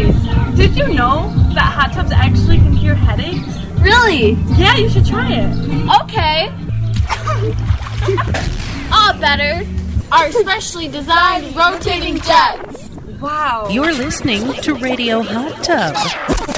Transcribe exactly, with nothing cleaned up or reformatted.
Guys, did you know that hot tubs actually can cure headaches? Really? Yeah, you should try it. Okay. All better. Our specially designed rotating jets. Wow. You're listening to Radio Hot Tub.